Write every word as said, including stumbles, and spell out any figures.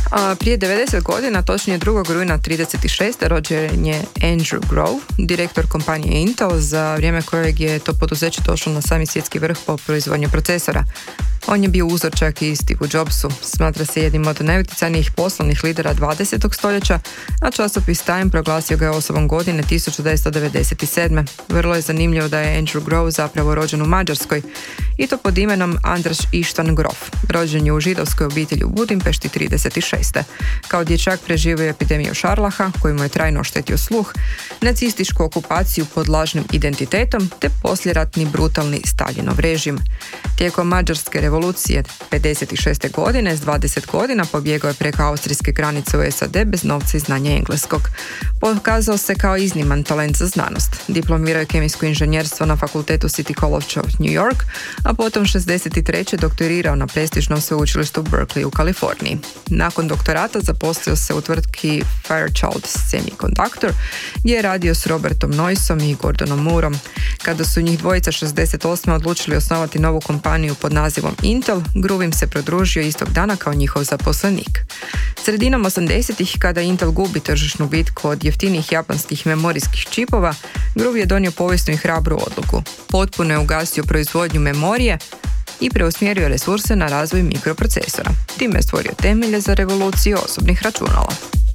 A prije devedeset godina, točnije drugog rujna trideset šeste. rođen je Andrew Grove, direktor kompanije Intel, za vrijeme kojeg je to poduzeće došlo na sami svjetski vrh po proizvodnji procesora. On je bio uzor čak i Steve Jobsu, smatra se jednim od najutjecajnijih poslovnih lidera dvadesetog stoljeća, a časopis Time proglasio ga je osobom godine tisuću devetsto devedeset sedme. Vrlo je zanimljivo da je Andrew Grove zapravo rođen u Mađarskoj, i to pod imenom Andras Istvan Grof. Rođen je u židovskoj obitelji u Budimpešti trideset šeste. Kao dječak preživio je epidemiju šarlaha, koji mu je trajno oštetio sluh, nacističku okupaciju pod lažnim identitetom te poslijeratni brutalni Staljinov režim. Tijekom Mađarske revolucije pedeset šeste. godine s dvadeset godina pobjegao je preko austrijske granice u S A D bez novca i znanja engleskog. Pokazao se kao izniman talent za znanost. Diplomirao je kemijsko inženjerstvo na fakultetu City College of New York, a potom šezdeset treće. doktorirao na prestižnom sveučilištu Berkeley u Kaliforniji. Nakon doktorata zaposlio se u tvrtki Fairchild Semiconductor, gdje je radio s Robertom Noyceom i Gordonom Moorom. Kada su njih dvojica šezdeset osme. odlučili osnovati novu kompaniju pod nazivom Intel, Groove im se pridružio istog dana kao njihov zaposlenik. Sredinom osamdesetih. kada Intel gubi tržišnu bitku od jeftinih japanskih memorijskih čipova, Groove je donio povijesnu i hrabru odluku. Potpuno je ugasio proizvodnju memorije i preusmjerio resurse na razvoj mikroprocesora. Time je stvorio temelje za revoluciju osobnih računala.